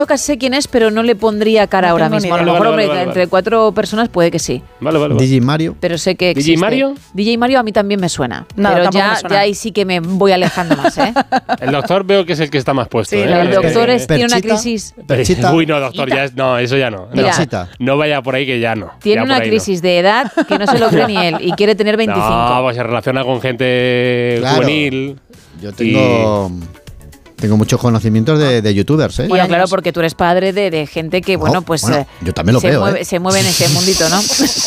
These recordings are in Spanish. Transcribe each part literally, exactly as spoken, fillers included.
casi sé quién es, pero no le pondría cara No ahora tengo ni mismo. A idea. lo mejor, Vale, vale, hombre, vale, entre vale. cuatro personas puede que sí. Vale, vale, vale. D J Mario. Pero sé que ¿D J existe. Mario? D J Mario a mí también me suena. Nada, pero tampoco ya, me suena. ya ahí sí que me voy alejando más, ¿eh? El doctor veo que es el que está más puesto. Sí, ¿eh? la El verdad es que doctor sí. es- tiene una Perchita. crisis. Perchita. Uy, no, doctor, ya es, no, eso ya no. Mira. no. Perchita. No vaya por ahí que ya no. Tiene Ya una por ahí crisis de edad que no se lo cree ni él y quiere tener no. veinticinco. No, pues se relaciona con gente Claro. juvenil. Yo tengo, tengo muchos conocimientos de, de youtubers, ¿eh? Bueno, años. claro, porque tú eres padre de, de gente que, bueno, No, pues bueno, eh, yo también lo se, veo, mueve, ¿eh? se mueve en ese mundito, ¿no?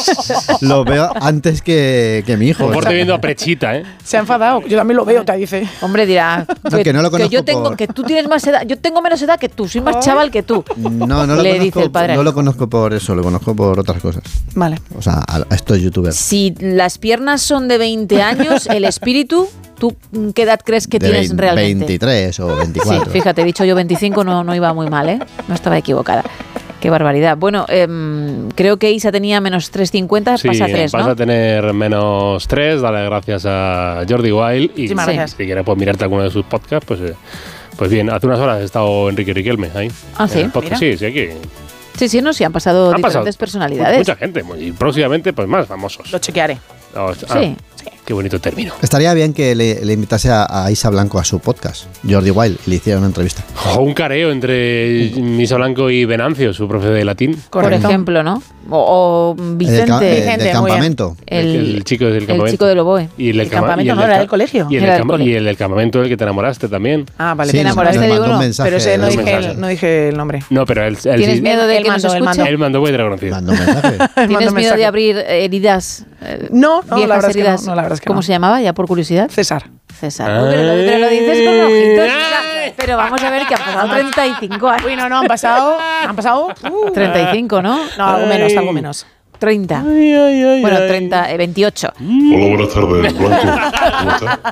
Lo veo antes que, que mi hijo. Por o sea, viendo a Prechita, ¿eh? Se ha enfadado. Yo también lo veo, te dice. Hombre, dirá No, que no lo conozco yo tengo, por- que tú tienes más edad, yo tengo menos edad que tú, soy más chaval que tú. No, no lo, Le conozco, dice el padre. no lo conozco por eso, lo conozco por otras cosas. Vale. O sea, a, a estos youtubers. Si las piernas son de veinte años, el espíritu, ¿tú qué edad crees que de tienes vein- realmente? veintitrés o Sí, veinticuatro. fíjate, he dicho yo veinticinco, no, no iba muy mal, ¿eh? No estaba equivocada. Qué barbaridad. Bueno, em, creo que Isa tenía menos tres cincuenta, Sí, pasa tres, vas ¿no? a tener menos tres. Dale gracias a Jordi Wild. Y Muchísimas si, gracias. si quieres pues, mirarte alguno de sus podcasts, pues, eh, pues bien. Hace unas horas ha estado Enrique Riquelme ahí. Ah, ¿sí? En el podcast. Sí, sí, aquí. Sí, sí, no, sí, han pasado Han diferentes pasado personalidades. Mucha gente. Y próximamente, pues más famosos. Lo chequearé. Oh, ah, Sí. Qué bonito término. Estaría bien que le, le invitase a, a Isa Blanco a su podcast, Jordi Wild, y le hiciera una entrevista. O un careo entre Misa Blanco y Venancio, su profe de latín. Por Correcto. ejemplo, ¿no? O, o El del, Vicente, ca- el Vicente, del muy bien. campamento. el, el chico del campamento. el chico del oboe. Y el, del El cama- campamento y el no, del era ca- del colegio. Y el, Era del del cama- cole. y el del campamento del que te enamoraste también. Ah, vale. Sí, te nos- enamoraste nos de mandó un uno. mensaje, Pero ese no un dije, mensaje. el, no dije el nombre. No, pero él, él ¿Tienes sí- miedo de Él que nos mandó, él escuche? mandó. Él mandó muy dragoncillo. Mando un mensaje. Mandó ¿Tienes miedo mensaje. de abrir heridas? eh, No, no, la viejas verdad es que no, heridas? no, la verdad es que ¿Cómo no. se llamaba? Ya por curiosidad. César. César. Uy, pero, lo, pero lo dices con ojitos. Ay. Pero vamos a ver que han pasado treinta y cinco años. Uy, no, no, han pasado. Han pasado. uh, treinta y cinco, ¿no? No, algo menos, algo menos. treinta. Ay, ay, ay, Bueno, ay. treinta, eh, veintiocho. Hola, buenas tardes, Blanco. ¿Cómo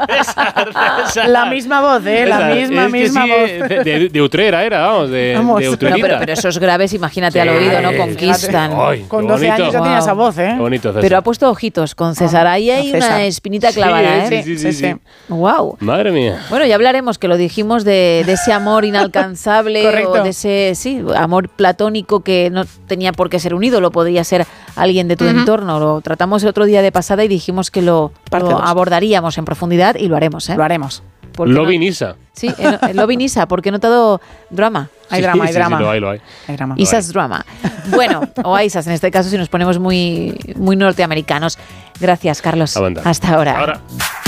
estás? La misma voz, ¿eh? La Esa, misma, es que misma sí, voz. De, de, de Utrera era, vamos, de, Vamos. de No, No, Utrerita. pero, pero esos graves, imagínate al Sí. oído, ¿no? Fíjate. Conquistan. Ay, Con qué doce bonito. años ya tenía Wow. esa voz, ¿eh? Qué bonito, César. Pero ha puesto ojitos con César. Ahí hay César. una espinita clavada, Sí, ¿eh? sí, sí, sí, sí. Wow. Madre mía. Bueno, ya hablaremos, que lo dijimos, de, de ese amor inalcanzable Correcto. o de ese, sí, amor platónico que no tenía por qué ser un ídolo, podría ser alguien de tu entorno. Lo tratamos el otro día de pasada y dijimos que lo, Parte lo dos. abordaríamos en profundidad y lo haremos, ¿eh? Lo haremos. Porque Lovin no- Isa. Sí, en, en Lovin Isa, porque he notado drama. Hay Sí, drama, hay sí, sí, drama. lo hay, lo hay. Hay drama. Isa's drama. Bueno, o a Isas en este caso si nos ponemos muy, muy norteamericanos. Gracias, Carlos. Aguanta. Hasta ahora. Ahora.